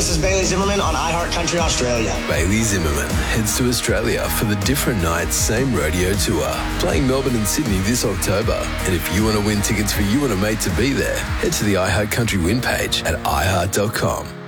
This is Bailey Zimmerman on iHeart Country Australia. Bailey Zimmerman heads to Australia for the Different Nights Same Radio Tour, playing Melbourne and Sydney this October. And if you want to win tickets for you and a mate to be there, head to the iHeart Country Win page at iHeart.com.